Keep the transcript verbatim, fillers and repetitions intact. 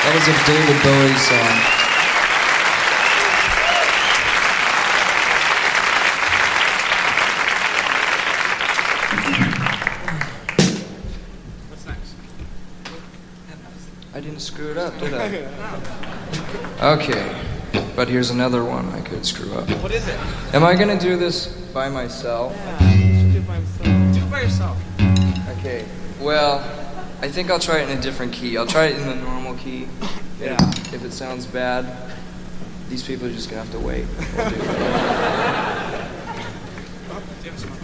That was a David Bowie song. What's next? I didn't screw it up, did I? Okay, but here's another one I could screw up. What is it? Am I gonna do this by myself? Yeah, you should do it by himself. Do it by yourself. Okay, well, I think I'll try it in a different key. I'll try it in the normal key. Yeah. If, if it sounds bad, these people are just gonna have to wait. Oh, do you have a